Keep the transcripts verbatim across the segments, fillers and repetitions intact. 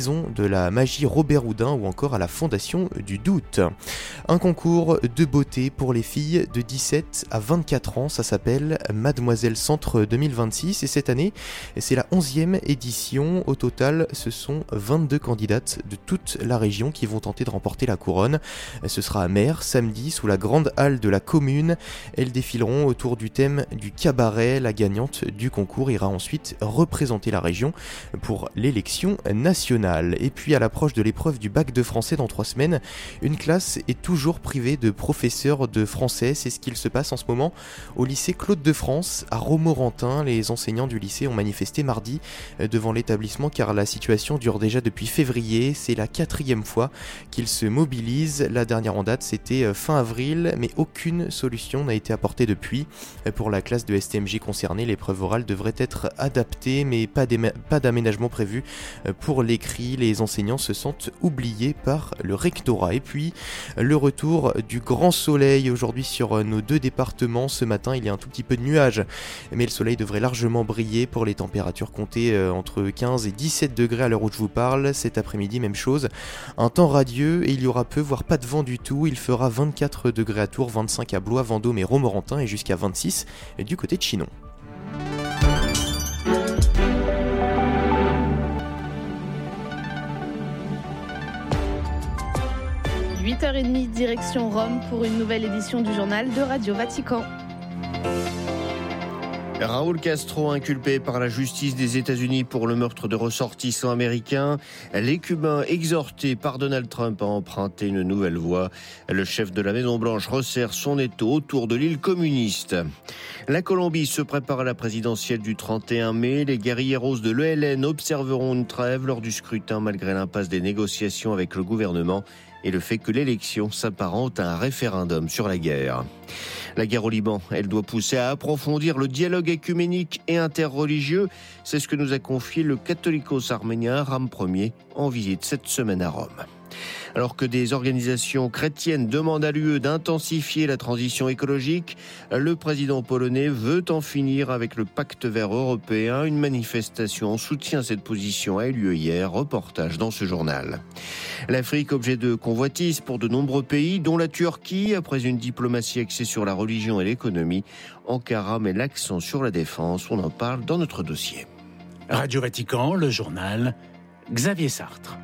Maison de la Magie Robert Houdin ou encore à la Fondation du Doute. Un concours de beauté pour les filles de dix-sept à vingt-quatre ans, ça s'appelle Mademoiselle Centre deux mille vingt-six et cette année c'est la onzième édition. Au total ce sont vingt-deux candidates de toute la région qui vont tenter de remporter la couronne. Ce sera à Mer, samedi, sous la grande halle de la commune. Elles défileront autour du thème du cabaret. La gagnante du concours ira ensuite représenter la région pour l'élection nationale. Et puis à l'approche de l'épreuve du bac de français dans trois semaines, une classe est toujours privée de professeurs de français. C'est ce qu'il se passe en ce moment au lycée Claude de France à Romorantin. Les enseignants du lycée ont manifesté mardi devant l'établissement car la situation dure déjà depuis février. C'est la quatrième fois qu'ils se mobilisent. La dernière en date c'était fin avril, mais aucune solution n'a été apportée depuis. Pour la classe de S T M J concernée, l'épreuve orale devrait être adaptée, mais pas, pas d'aménagement prévu pour l'écrit. Les enseignants se sentent oubliés par le rectorat. Et puis le retour du grand soleil aujourd'hui sur nos deux départements. Ce matin il y a un tout petit peu de nuages, mais le soleil devrait largement briller pour les températures comptées entre quinze et dix-sept degrés à l'heure où je vous parle. Cet après-midi même chose, un temps radieux et il y aura peu voire pas de vent du tout. Il fera vingt-quatre degrés à Tours, vingt-cinq à Blois, Vendôme et Romorantin et jusqu'à vingt-six du côté de Chinon. huit heures trente, direction Rome pour une nouvelle édition du journal de Radio Vatican. Raúl Castro inculpé par la justice des États-Unis pour le meurtre de ressortissants américains. Les Cubains exhortés par Donald Trump à emprunter une nouvelle voie. Le chef de la Maison-Blanche resserre son étau autour de l'île communiste. La Colombie se prépare à la présidentielle du trente et un mai. Les guerrilleros de l'E L N observeront une trêve lors du scrutin malgré l'impasse des négociations avec le gouvernement et le fait que l'élection s'apparente à un référendum sur la guerre. La guerre au Liban, elle doit pousser à approfondir le dialogue œcuménique et interreligieux. C'est ce que nous a confié le catholicos arménien Aram Ier en visite cette semaine à Rome. Alors que des organisations chrétiennes demandent à l'U E d'intensifier la transition écologique, le président polonais veut en finir avec le pacte vert européen. Une manifestation en soutien à cette position a eu lieu hier. Reportage dans ce journal. L'Afrique, objet de convoitise pour de nombreux pays, dont la Turquie, après une diplomatie axée sur la religion et l'économie. Ankara met l'accent sur la défense. On en parle dans notre dossier. Radio Vatican, le journal, Xavier Sartre.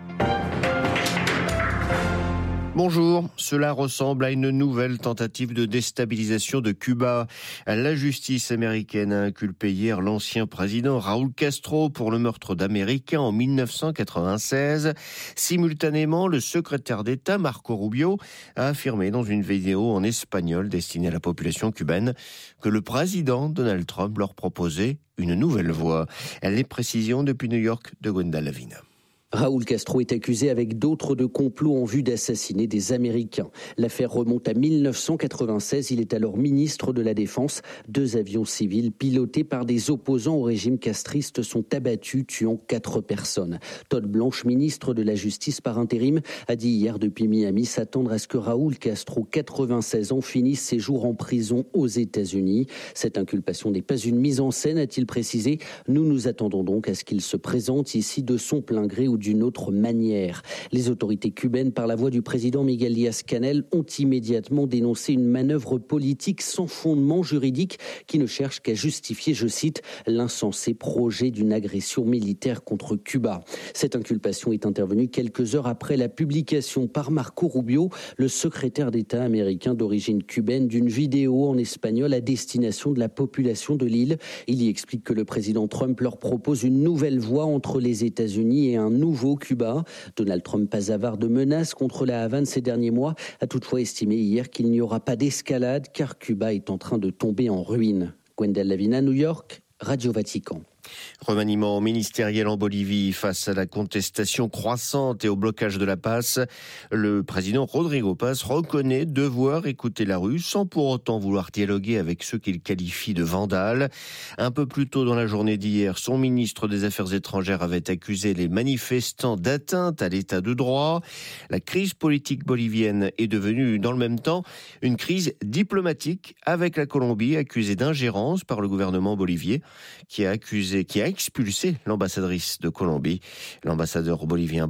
Bonjour, cela ressemble à une nouvelle tentative de déstabilisation de Cuba. La justice américaine a inculpé hier l'ancien président Raúl Castro pour le meurtre d'Américains en dix-neuf cent quatre-vingt-seize. Simultanément, le secrétaire d'État Marco Rubio a affirmé dans une vidéo en espagnol destinée à la population cubaine que le président Donald Trump leur proposait une nouvelle voie. Les précisions depuis New York de Gwenda Lavina. Raúl Castro est accusé avec d'autres de complot en vue d'assassiner des Américains. L'affaire remonte à dix-neuf cent quatre-vingt-seize. Il est alors ministre de la Défense. Deux avions civils pilotés par des opposants au régime castriste sont abattus, tuant quatre personnes. Todd Blanche, ministre de la Justice par intérim, a dit hier depuis Miami s'attendre à ce que Raúl Castro, quatre-vingt-seize ans, finisse ses jours en prison aux États-Unis. Cette inculpation n'est pas une mise en scène, a-t-il précisé. Nous nous attendons donc à ce qu'il se présente ici de son plein gré ou d'une autre manière. Les autorités cubaines, par la voix du président Miguel Díaz-Canel, ont immédiatement dénoncé une manœuvre politique sans fondement juridique qui ne cherche qu'à justifier, je cite, l'insensé projet d'une agression militaire contre Cuba. Cette inculpation est intervenue quelques heures après la publication par Marco Rubio, le secrétaire d'État américain d'origine cubaine, d'une vidéo en espagnol à destination de la population de l'île. Il y explique que le président Trump leur propose une nouvelle voie entre les États-Unis et un nouveau Cuba. Donald Trump, pas avare de menaces contre la Havane ces derniers mois, a toutefois estimé hier qu'il n'y aura pas d'escalade car Cuba est en train de tomber en ruine. Gwenda Lavina, New York, Radio Vatican. Remaniement ministériel en Bolivie face à la contestation croissante et au blocage de la passe. Le président Rodrigo Paz reconnaît devoir écouter la rue sans pour autant vouloir dialoguer avec ceux qu'il qualifie de vandales. Un peu plus tôt dans la journée d'hier, son ministre des Affaires étrangères avait accusé les manifestants d'atteinte à l'état de droit. La crise politique bolivienne est devenue dans le même temps une crise diplomatique avec la Colombie accusée d'ingérence par le gouvernement bolivien qui a accusé qui a expulsé l'ambassadrice de Colombie. L'ambassadeur bolivien